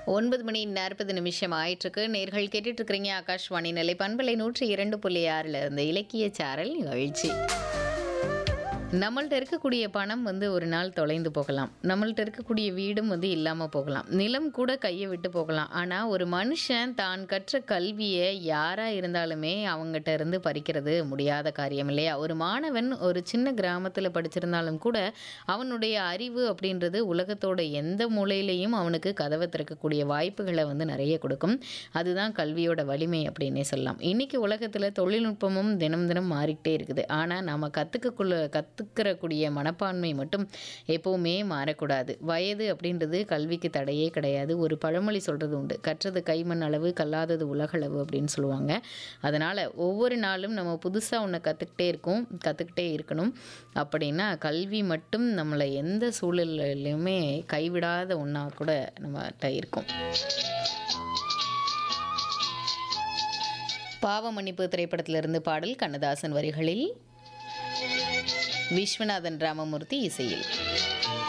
9 மணி 40 நிமிஷம் ஆயிட்டிருக்கு. நேர்கள் கேட்டுட்டு இருக்கிறீங்க ஆகாஷ்வாணி நிலை பண்பலை 102.6ல இருந்து இலக்கிய சாரல் நிகழ்ச்சி. நம்மள்ட்ட இருக்கக்கூடிய பணம் ஒரு நாள் தொலைந்து போகலாம். நம்மள்ட்ட இருக்கக்கூடிய வீடும் இல்லாமல் போகலாம். நிலம் கூட கையை விட்டு போகலாம். ஆனால் ஒரு மனுஷன் தான் கற்ற கல்வியை யாராக இருந்தாலுமே அவங்ககிட்ட இருந்து பறிக்கிறது முடியாத காரியம் இல்லையா? ஒரு மாணவன் ஒரு சின்ன கிராமத்தில் படிச்சிருந்தாலும் கூட அவனுடைய அறிவு அப்படின்றது உலகத்தோட எந்த மூலையிலையும் அவனுக்கு கதவை திறக்கக்கூடிய வாய்ப்புகளை நிறைய கொடுக்கும். அதுதான் கல்வியோட வலிமை அப்படின்னே சொல்லலாம். இன்னைக்கு உலகத்தில் தொழில்நுட்பமும் தினம் தினம் மாறிக்கிட்டே இருக்குது. ஆனால் நம்ம கற்றுக்கிறக்கூடிய மனப்பான்மை மட்டும் எப்போவுமே மாறக்கூடாது. வயது அப்படின்றது கல்விக்கு தடையே கிடையாது. ஒரு பழமொழி சொல்கிறது உண்டு, கற்றது கைமண் அளவு கல்லாதது உலகளவு அப்படின்னு சொல்லுவாங்க. அதனால் ஒவ்வொரு நாளும் நம்ம புதுசாக ஒன்று கற்றுக்கிட்டே இருக்கணும். அப்படின்னா கல்வி மட்டும் நம்மளை எந்த சூழல்லையுமே கைவிடாத ஒன்றா கூட நம்மகிட்ட இருக்கும். பாவ மன்னிப்பு திரைப்படத்திலிருந்து பாடல் கண்ணதாசன் வரிகளில், விஸ்வநாதன் ராமமூர்த்தி இசையில்.